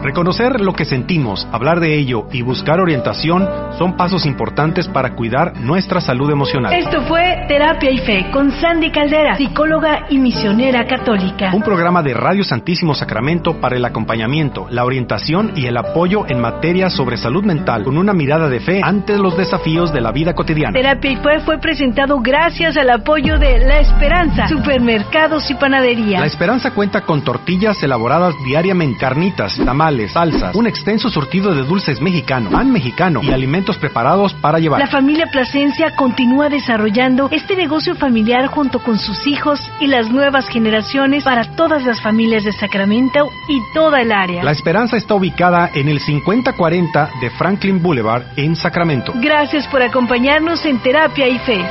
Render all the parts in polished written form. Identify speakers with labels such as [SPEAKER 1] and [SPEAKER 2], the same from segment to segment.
[SPEAKER 1] Reconocer lo que sentimos, hablar de ello y buscar orientación son pasos importantes para cuidar nuestra salud emocional.
[SPEAKER 2] Esto fue Terapia y Fe con Sandy Caldera, psicóloga y misionera católica.
[SPEAKER 1] Un programa de Radio Santísimo Sacramento para el acompañamiento, la orientación y el apoyo en materia sobre salud mental con una mirada de fe ante los desafíos de la vida cotidiana.
[SPEAKER 2] Terapia y Fe fue presentado gracias al apoyo de La Esperanza, supermercados y panadería.
[SPEAKER 1] La Esperanza cuenta con tortillas elaboradas diariamente, carnitas, tamales, salsas, un extenso surtido de dulces mexicano, pan mexicano y alimentos preparados para llevar.
[SPEAKER 2] La familia Plasencia continúa desarrollando este negocio familiar junto con sus hijos y las nuevas generaciones para todas las familias de Sacramento y toda el área.
[SPEAKER 1] La Esperanza está ubicada en el 5040 de Franklin Boulevard en Sacramento.
[SPEAKER 2] Gracias por acompañarnos en Terapia y Fe.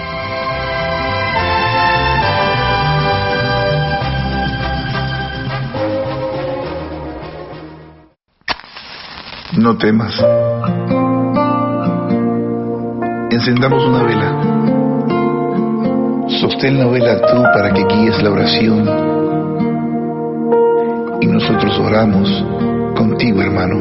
[SPEAKER 3] No temas. Encendamos una vela. Sostén la vela tú para que guíes la oración. Y nosotros oramos contigo, hermano.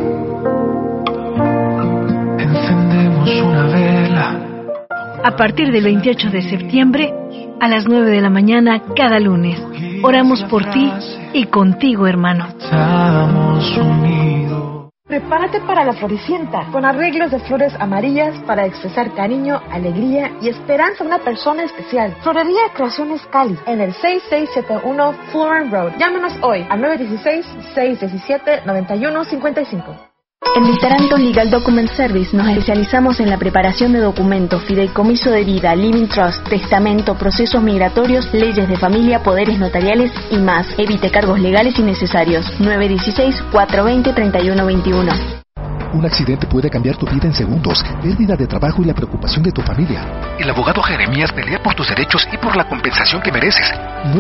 [SPEAKER 4] Encendemos una vela.
[SPEAKER 2] A partir del 28 de septiembre, a las 9 de la mañana cada lunes, oramos por ti y contigo, hermano.
[SPEAKER 4] Estamos unidos.
[SPEAKER 5] Prepárate para la Floricienta, con arreglos de flores amarillas para expresar cariño, alegría y esperanza a una persona especial. Florería Creaciones Cali, en el 6671 Florence Road. Llámenos hoy al 916-617-9155.
[SPEAKER 6] En Literanto Legal Document Service nos especializamos en la preparación de documentos, fideicomiso de vida, living trust, testamento, procesos migratorios, leyes de familia, poderes notariales y más. Evite cargos legales innecesarios. 916-420-3121.
[SPEAKER 7] Un accidente puede cambiar tu vida en segundos, pérdida de trabajo y la preocupación de tu familia.
[SPEAKER 8] El abogado Jeremías pelea por tus derechos y por la compensación que mereces.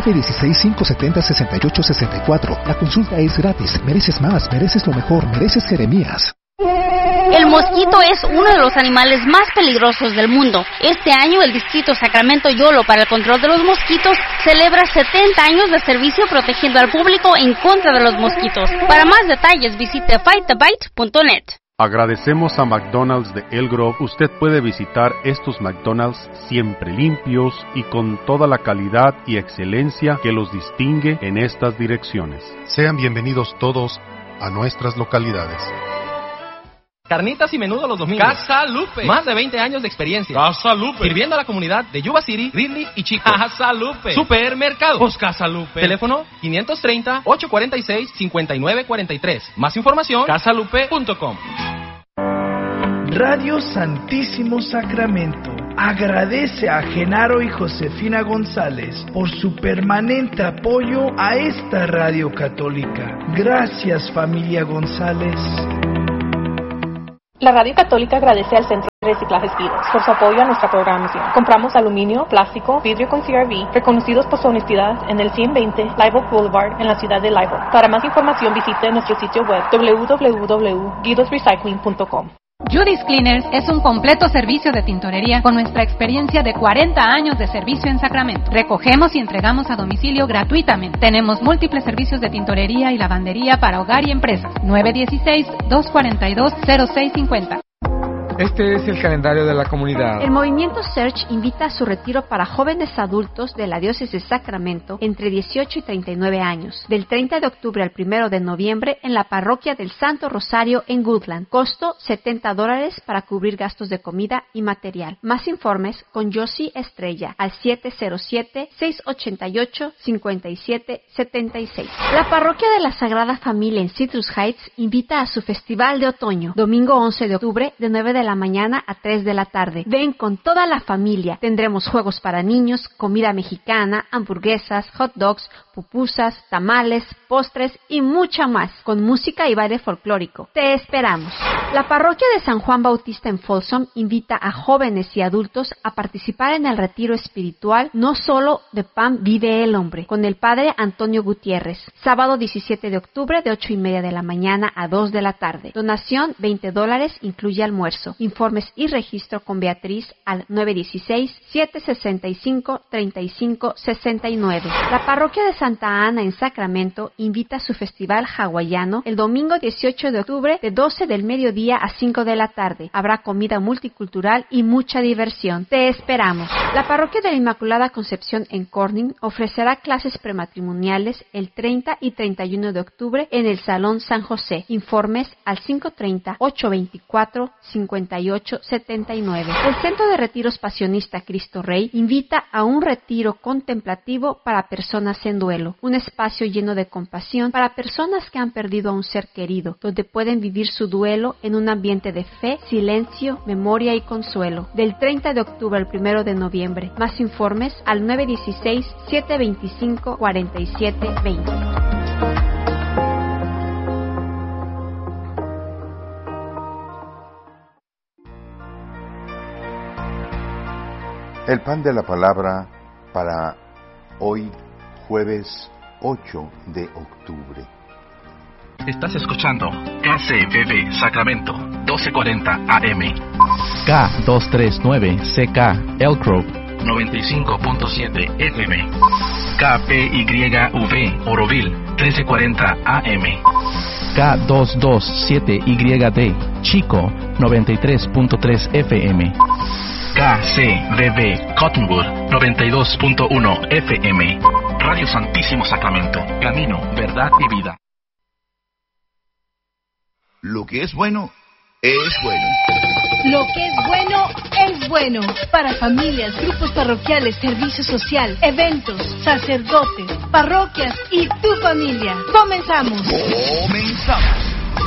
[SPEAKER 7] 916-570-6864. La consulta es gratis. Mereces más, mereces lo mejor, mereces Jeremías.
[SPEAKER 9] El mosquito es uno de los animales más peligrosos del mundo. Este año el Distrito Sacramento Yolo para el control de los mosquitos celebra 70 años de servicio protegiendo al público en contra de los mosquitos. Para más detalles visite fightthebite.net.
[SPEAKER 10] Agradecemos a McDonald's de El Grove. Usted puede visitar estos McDonald's siempre limpios y con toda la calidad y excelencia que los distingue en estas direcciones.
[SPEAKER 11] Sean bienvenidos todos a nuestras localidades.
[SPEAKER 12] Carnitas y menudo los domingos.
[SPEAKER 13] Casa Lupe.
[SPEAKER 12] Más de 20 años de experiencia.
[SPEAKER 13] Casa Lupe.
[SPEAKER 12] Sirviendo a la comunidad de Yuba City, Ridley y Chico.
[SPEAKER 13] Casa Lupe.
[SPEAKER 12] Supermercado.
[SPEAKER 13] Pues Casa Lupe.
[SPEAKER 12] Teléfono 530-846-5943. Más información, casalupe.com.
[SPEAKER 4] Radio Santísimo Sacramento agradece a Genaro y Josefina González por su permanente apoyo a esta radio católica. Gracias, familia González.
[SPEAKER 14] La Radio Católica agradece al Centro de Reciclajes Vidas por su apoyo a nuestra programación. Compramos aluminio, plástico, vidrio con CRV, reconocidos por su honestidad en el 120 Live Oak Boulevard en la ciudad de Live Oak. Para más información visite nuestro sitio web www.guidosrecycling.com.
[SPEAKER 15] Judy's Cleaners es un completo servicio de tintorería con nuestra experiencia de 40 años de servicio en Sacramento. Recogemos y entregamos a domicilio gratuitamente. Tenemos múltiples servicios de tintorería y lavandería para hogar y empresas. 916-242-0650.
[SPEAKER 16] Este es el calendario de la comunidad.
[SPEAKER 17] El movimiento Search invita a su retiro para jóvenes adultos de la diócesis de Sacramento entre 18 y 39 años, del 30 de octubre al 1 de noviembre en la parroquia del Santo Rosario en Woodland. Costo $70 para cubrir gastos de comida y material. Más informes con Josie Estrella al 707-688-5776. La parroquia de la Sagrada Familia en Citrus Heights invita a su festival de otoño, domingo 11 de octubre de 9 de la mañana a 3 de la tarde. Ven con toda la familia. Tendremos juegos para niños, comida mexicana, hamburguesas, hot dogs, pupusas, tamales, postres y mucha más, con música y baile folclórico. Te esperamos. La parroquia de San Juan Bautista en Folsom invita a jóvenes y adultos a participar en el retiro espiritual No Solo de Pan Vive el Hombre, con el padre Antonio Gutiérrez, sábado 17 de octubre de 8:30 de la mañana a 2 de la tarde. Donación $20, incluye almuerzo. Informes y registro con Beatriz al 916-765-3569. La parroquia de Santa Ana en Sacramento invita a su festival hawaiano el domingo 18 de octubre de 12 del mediodía a 5 de la tarde. Habrá comida multicultural y mucha diversión. Te esperamos. La parroquia de la Inmaculada Concepción en Corning ofrecerá clases prematrimoniales el 30 y 31 de octubre en el Salón San José. Informes al 530-824-5879. El Centro de Retiros Pasionista Cristo Rey invita a un retiro contemplativo para personas en duelo, un espacio lleno de compasión para personas que han perdido a un ser querido, donde pueden vivir su duelo en un ambiente de fe, silencio, memoria y consuelo. Del 30 de octubre al 1 de noviembre. Más informes al 916-725-4720.
[SPEAKER 18] El pan de la palabra para hoy, jueves 8 de octubre.
[SPEAKER 8] Estás escuchando KCBB Sacramento, 1240 AM.
[SPEAKER 19] K239CK Elk Grove,
[SPEAKER 8] 95.7 FM. KPYV Oroville, 1340 AM.
[SPEAKER 19] K227YD Chico, 93.3 FM.
[SPEAKER 8] KCBB Cottonwood, 92.1 FM. Radio Santísimo Sacramento, camino, verdad y vida.
[SPEAKER 20] Lo que es bueno, es bueno.
[SPEAKER 2] Lo que es bueno, es bueno. Para familias, grupos parroquiales, servicio social, eventos, sacerdotes, parroquias y tu familia. ¡Comenzamos!
[SPEAKER 20] ¡Comenzamos!